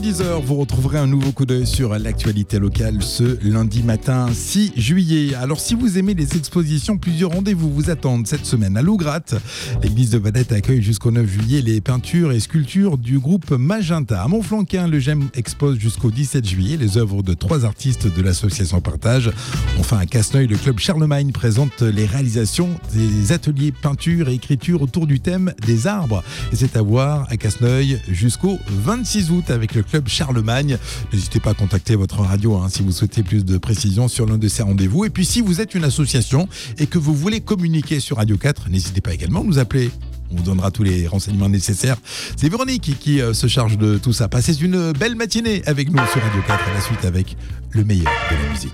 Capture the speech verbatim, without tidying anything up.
dix heures, vous retrouverez un nouveau coup d'œil sur l'actualité locale ce lundi matin six juillet. Alors si vous aimez les expositions, plusieurs rendez-vous vous attendent cette semaine. À Lougratte, l'église de Vadette accueille jusqu'au neuf juillet les peintures et sculptures du groupe Magenta. À Montflanquin, le GEM expose jusqu'au dix-sept juillet les œuvres de trois artistes de l'association Partage. Enfin à Casseneuil, le club Charlemagne présente les réalisations des ateliers peinture et écriture autour du thème des arbres. Et c'est à voir à Casseneuil jusqu'au vingt-six août avec le club Charlemagne. N'hésitez pas à contacter votre radio hein, si vous souhaitez plus de précisions sur l'un de ces rendez-vous. Et puis si vous êtes une association et que vous voulez communiquer sur Radio quatre, n'hésitez pas également à nous appeler. On vous donnera tous les renseignements nécessaires. C'est Véronique qui, qui euh, se charge de tout ça. Passez une belle matinée avec nous sur Radio quatre à la suite avec le meilleur de la musique.